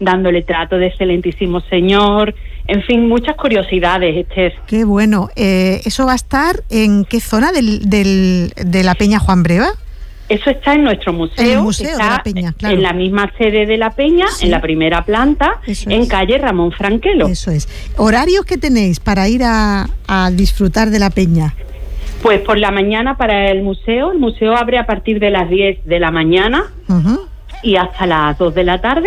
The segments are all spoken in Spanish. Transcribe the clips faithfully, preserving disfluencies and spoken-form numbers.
dándole trato de excelentísimo señor, en fin, muchas curiosidades, Esther. Qué bueno. Eh, ¿Eso va a estar en qué zona del, del, de la Peña Juan Breva? Eso está en nuestro museo, el museo está de la Peña, claro. En la misma sede de la Peña, sí. En la primera planta, Eso en es. calle Ramón Franquelo. Eso es. ¿Horarios que tenéis para ir a, a disfrutar de la Peña? Pues por la mañana para el museo, el museo abre a partir de las diez de la mañana uh-huh. y hasta las dos de la tarde.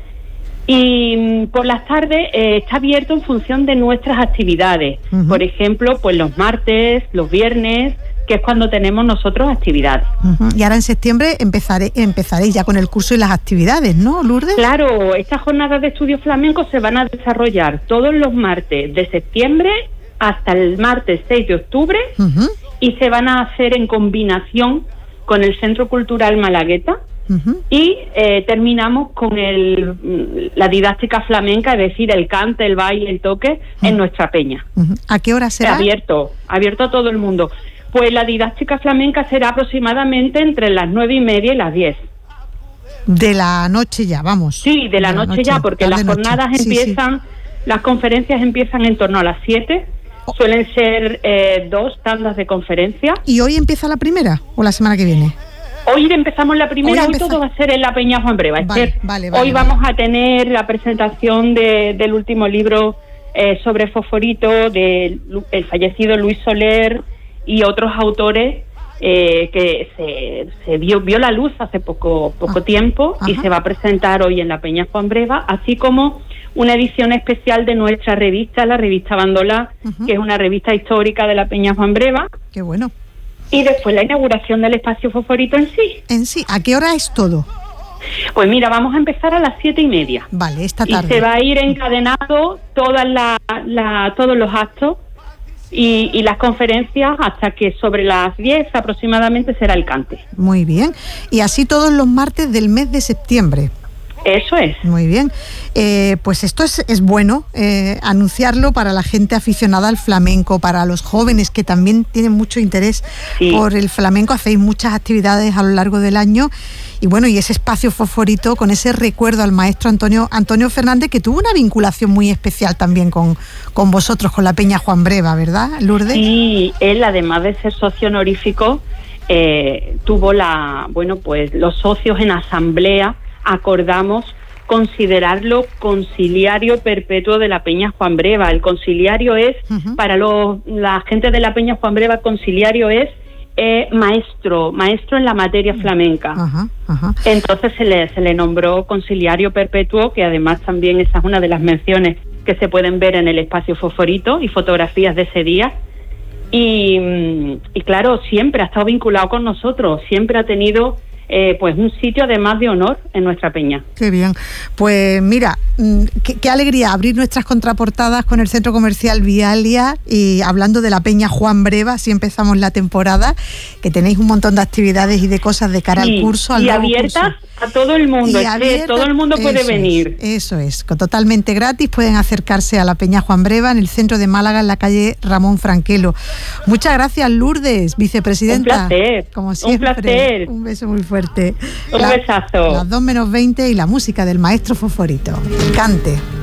Y por las tardes eh, está abierto en función de nuestras actividades. Uh-huh. Por ejemplo, pues los martes, los viernes, que es cuando tenemos nosotros actividades. Uh-huh. Y ahora en septiembre empezaré, empezaréis ya con el curso y las actividades, ¿no, Lourdes? Claro, estas jornadas de estudios flamencos se van a desarrollar todos los martes de septiembre hasta el martes seis de octubre uh-huh. y se van a hacer en combinación con el Centro Cultural Malagueta. Uh-huh. Y eh, terminamos con el, la didáctica flamenca, es decir, el cante, el baile, el toque uh-huh. en nuestra peña. Uh-huh. ¿A qué hora será? Abierto, abierto a todo el mundo. Pues la didáctica flamenca será aproximadamente entre las nueve y media y las diez. De la noche ya, vamos. Sí, de la, de la noche, noche ya, porque las jornadas noche. empiezan, sí, sí. las conferencias empiezan en torno a las siete. Oh. Suelen ser eh, dos tandas de conferencias. ¿Y hoy empieza la primera o la semana que viene? Hoy empezamos la primera, hoy, hoy todo va a ser en la Peña Juan Breva. Vale, vale, vale, hoy vale. vamos a tener la presentación de, del último libro eh, sobre Fosforito, del el fallecido Luis Soler y otros autores eh, que se, se vio, vio la luz hace poco, poco ah, tiempo ajá. y se va a presentar hoy en la Peña Juan Breva, así como una edición especial de nuestra revista, la revista Bandola, uh-huh. que es una revista histórica de la Peña Juan Breva. Qué bueno. Y después la inauguración del espacio Fosforito en sí. En sí, ¿a qué hora es todo? Pues mira, vamos a empezar a las siete y media. Vale, esta tarde. Y se va a ir encadenado todas la, la, todos los actos y, y las conferencias hasta que sobre las diez aproximadamente será el cante. Muy bien. Y así todos los martes del mes de septiembre. Eso es. Muy bien. Eh, pues esto es, es bueno, eh, anunciarlo para la gente aficionada al flamenco, para los jóvenes que también tienen mucho interés sí. por el flamenco. Hacéis muchas actividades a lo largo del año. Y bueno, y ese espacio Fosforito con ese recuerdo al maestro Antonio Antonio Fernández, que tuvo una vinculación muy especial también con, con vosotros, con la Peña Juan Breva, ¿verdad, Lourdes? Sí, él además de ser socio honorífico, eh, tuvo la, bueno, pues los socios en asamblea acordamos considerarlo conciliario perpetuo de la Peña Juan Breva. El conciliario es, uh-huh. para los, la gente de la Peña Juan Breva, conciliario es eh, maestro, maestro en la materia flamenca. Uh-huh. Uh-huh. Entonces se le, se le nombró conciliario perpetuo, que además también esa es una de las menciones que se pueden ver en el espacio Fosforito y fotografías de ese día. Y, y claro, siempre ha estado vinculado con nosotros, siempre ha tenido Eh, pues un sitio además de honor en nuestra peña. Qué bien. Pues mira, qué, qué alegría abrir nuestras contraportadas con el Centro Comercial Vialia y hablando de la Peña Juan Breva, así empezamos la temporada, que tenéis un montón de actividades y de cosas de cara sí, al curso. Al y abiertas a todo el mundo, es abierta, todo el mundo puede eso venir. Es, eso es, totalmente gratis, pueden acercarse a la Peña Juan Breva en el centro de Málaga, en la calle Ramón Franquelo. Muchas gracias, Lourdes, vicepresidenta. Un placer, como siempre. Un placer. Un beso muy fuerte. Un la, besazo. Las dos menos veinte y la música del maestro Fosforito. Cante.